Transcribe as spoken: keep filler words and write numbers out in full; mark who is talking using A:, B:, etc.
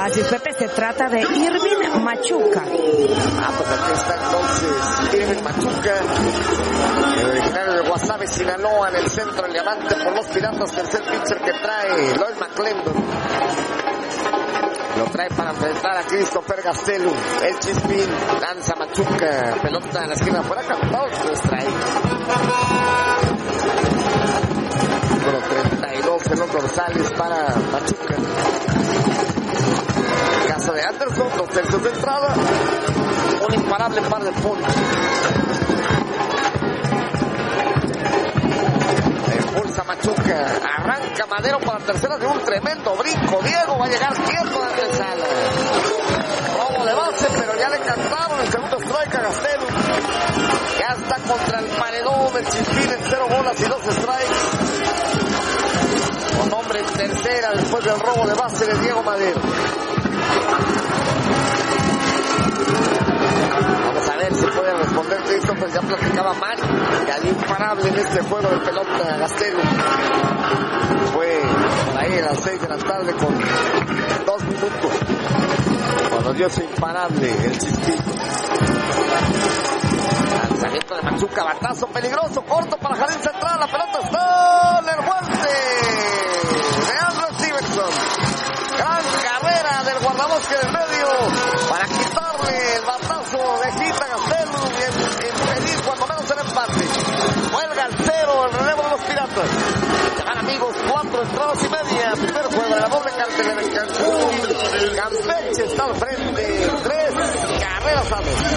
A: Así es, Pepe, se trata de Irving Machuca.
B: Ah, pues aquí está entonces Irving Machuca, el originario de Guasave, Sinaloa, en el centro, el diamante por los Piratas, tercer pitcher que trae Lloyd McClendon. Lo trae para enfrentar a Christopher Gastelum. El Chispín lanza Machuca, pelota en la esquina afuera, captado, pues trae. Número treinta y dos en los dorsales para Machuca. En caso de Anderson, dos tercios de entrada, un imparable par de puntos. Impulsa Machuca, arranca Madero para tercera de un tremendo brinco. Diego va a llegar quieto de antesala. Robo de base, pero ya le cantaron el segundo strike a Gastelum. Ya está contra el paredón del Chispín en cero bolas y dos strikes. Con hombre en tercera después del robo de base de Diego Madero. Vamos a ver si puede responder Christopher. Ya platicaba mal, que hay imparable en este juego de pelota. Gastelum fue por ahí a las seis de la tarde con dos minutos cuando dio su imparable el Chispín. Lanzamiento de Machuca, batazo peligroso, corto para jardín central. La pelota está en el guante de Andrew Stevenson. Gran carrera del guardabosque del medio para quitarle el batazo de Gita Gastelum y impedir cuando menos el empate. Huelga al cero el relevo de los Piratas. Se van, amigos, cuatro entradas y media. Primer juego de la doble cartelera en Cancún. Campeche está al frente, tres carreras a dos.